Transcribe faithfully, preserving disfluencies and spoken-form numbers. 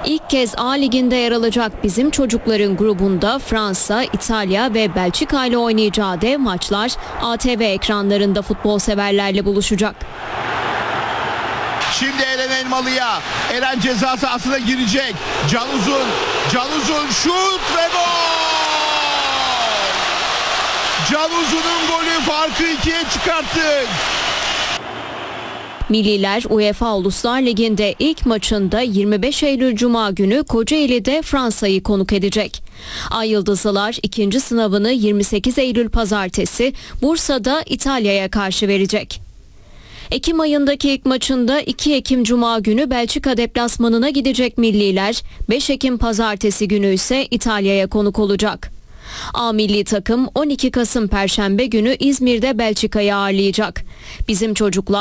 İlk kez A Ligi'nde yer alacak bizim çocukların grubunda Fransa, İtalya ve Belçika ile oynayacağı dev maçlar A T V ekranlarında futbol severlerle buluşacak. Şimdi Eren Elmalı'ya. Eren ceza sahasına girecek. Can Uzun. Can Uzun şut ve gol! Can Uzun'un golü farkı ikiye çıkarttı. Milliler UEFA Uluslar Ligi'nde ilk maçında yirmi beş Eylül Cuma günü Kocaeli'de Fransa'yı konuk edecek. Ay Yıldızlılar ikinci sınavını yirmi sekiz Eylül Pazartesi Bursa'da İtalya'ya karşı verecek. Ekim ayındaki ilk maçında iki Ekim Cuma günü Belçika deplasmanına gidecek milliler, beş Ekim Pazartesi günü ise İtalya'ya konuk olacak. A milli takım on iki Kasım Perşembe günü İzmir'de Belçika'yı ağırlayacak. Bizim çocuklar